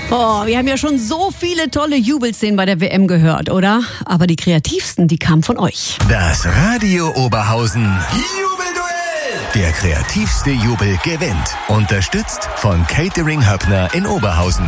Oh, wir haben ja schon so viele tolle Jubelszenen bei der WM gehört, oder? Aber die kreativsten, die kamen von euch. Das Radio Oberhausen Jubelduell. Der kreativste Jubel gewinnt. Unterstützt von Catering Höppner in Oberhausen.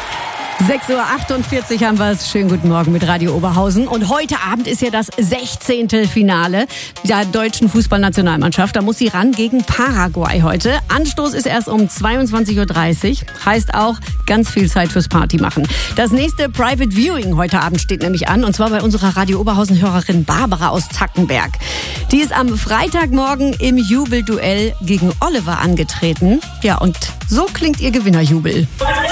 6.48 Uhr haben wir es. Schönen guten Morgen mit Radio Oberhausen. Und heute Abend ist ja das 16. Finale der deutschen Fußballnationalmannschaft. Da muss sie ran gegen Paraguay heute. Anstoß ist erst um 22.30 Uhr. Heißt auch ganz viel Zeit fürs Party machen. Das nächste Private Viewing heute Abend steht nämlich an. Und zwar bei unserer Radio Oberhausen-Hörerin Barbara aus Tackenberg. Die ist am Freitagmorgen im Jubelduell gegen Oliver angetreten. Ja, und so klingt ihr Gewinnerjubel.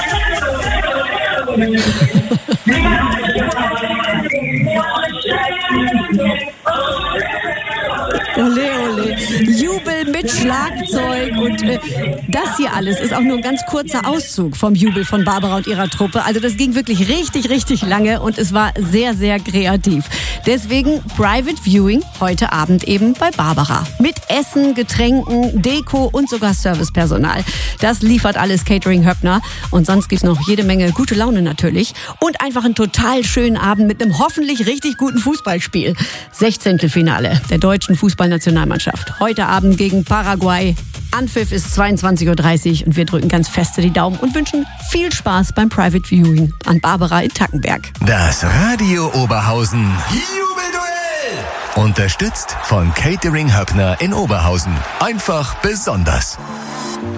Ole, ole. Jubel mit Schlagzeug und das hier alles ist auch nur ein ganz kurzer Auszug vom Jubel von Barbara und ihrer Truppe. Also das ging wirklich richtig, richtig lange und es war sehr, sehr kreativ. Deswegen Private Viewing heute Abend eben bei Barbara. Mit Essen, Getränken, Deko und sogar Servicepersonal. Das liefert alles Catering Höppner. Und sonst gibt's noch jede Menge gute Laune natürlich. Und einfach einen total schönen Abend mit einem hoffentlich richtig guten Fußballspiel. 16. Finale der deutschen Fußballnationalmannschaft. Heute Abend gegen Paraguay. Anpfiff ist 22.30 Uhr und wir drücken ganz feste die Daumen und wünschen viel Spaß beim Private Viewing an Barbara in Tackenberg. Das Radio Oberhausen Jubelduell. Unterstützt von Catering Höppner in Oberhausen. Einfach besonders.